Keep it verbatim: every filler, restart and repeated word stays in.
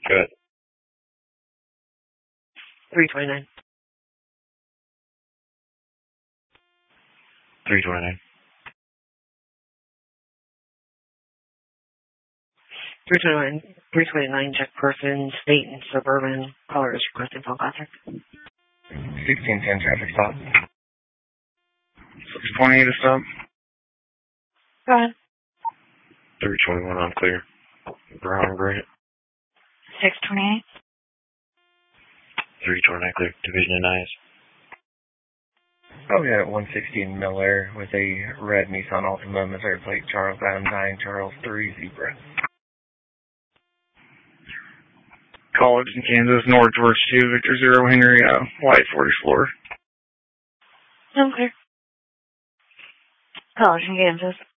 Good. three twenty-nine. three twenty-nine. three twenty-nine. three twenty-nine, check person, state and suburban. Caller is requesting phone contact. sixteen ten traffic stop. six twenty to stop. Go ahead. three twenty-one on clear. Brown Grant. six twenty-eight. three twenty-nine clear. Division and eyes. Oh, yeah, one sixteen Miller with a red Nissan Altima, Missouri plate, Charles Adam nine, Charles three, Zebra. College in Kansas, North George two, Victor zero, Henry, uh, White forty-four. I'm clear. College in Kansas.